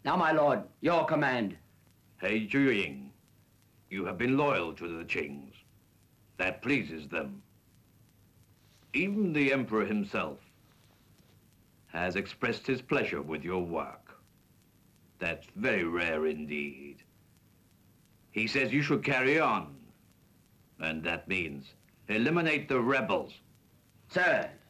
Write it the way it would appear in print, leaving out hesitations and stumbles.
Now, my lord, your command. He Juying, you have been loyal to the Qings. That pleases them. Even the Emperor himself has expressed his pleasure with your work. That's very rare indeed. He says you should carry on. And that means eliminate the rebels. Sir,